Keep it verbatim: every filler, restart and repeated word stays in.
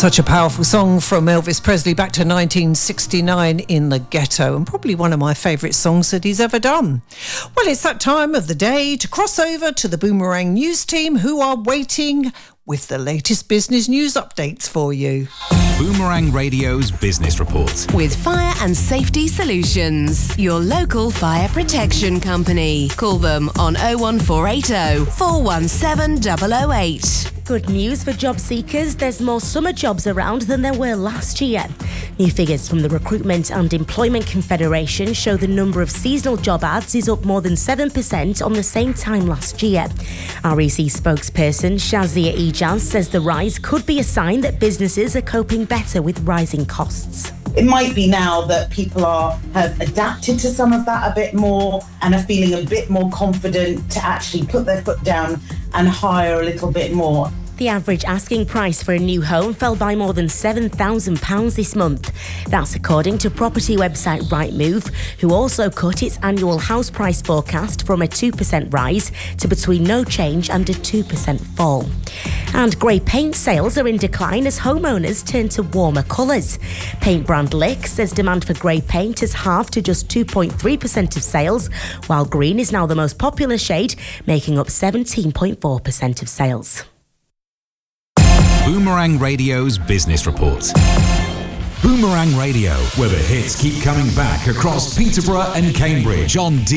Such a powerful song from Elvis Presley back to nineteen sixty-nine, In the Ghetto, and probably one of my favourite songs that he's ever done. Well, it's that time of the day to cross over to the Boomerang News team, who are waiting with the latest business news updates for you. Boomerang Radio's Business Report. With Fire and Safety Solutions, your local fire protection company. Call them on oh one four eight oh, four one seven double oh eight. Good news for job seekers. There's more summer jobs around than there were last year. New figures from the Recruitment and Employment Confederation show the number of seasonal job ads is up more than seven percent on the same time last year. R E C spokesperson Shazia Ijaz says the rise could be a sign that businesses are coping better with rising costs. It might be now that people are have adapted to some of that a bit more and are feeling a bit more confident to actually put their foot down and hire a little bit more. The average asking price for a new home fell by more than seven thousand pounds this month. That's according to property website Rightmove, who also cut its annual house price forecast from a two percent rise to between no change and a two percent fall. And grey paint sales are in decline as homeowners turn to warmer colours. Paint brand Lick says demand for grey paint has halved to just two point three percent of sales, while green is now the most popular shade, making up seventeen point four percent of sales. Boomerang Radio's Business Report. Boomerang Radio, where the hits keep coming back across Peterborough and Cambridge on D